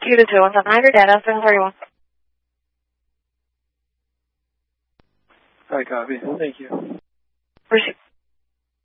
You to 21700 data, 731. Hi, copy. Thank you. Receive.